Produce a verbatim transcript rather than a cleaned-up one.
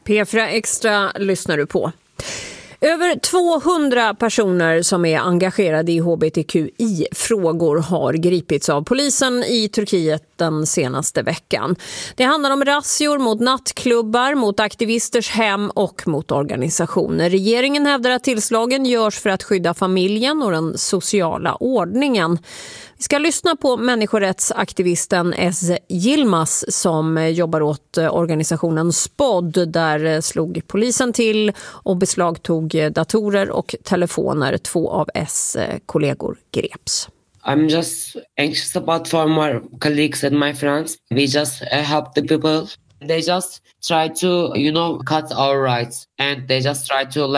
P fyra Extra lyssnar du på. Över tvåhundra personer som är engagerade i H B T Q I-frågor har gripits av polisen i Turkiet den senaste veckan. Det handlar om razzior mot nattklubbar, mot aktivisters hem och mot organisationer. Regeringen hävdar att tillslagen görs för att skydda familjen och den sociala ordningen. Vi ska lyssna på människorättsaktivisten S. Yilmaz som jobbar åt organisationen S P O D. Där slog polisen till och beslagtog datorer och telefoner. Två av S. kollegor greps. I'm just anxious about for my colleagues and my friends. We just uh, help the people. They just try to, you know, cut our rights, and they just try to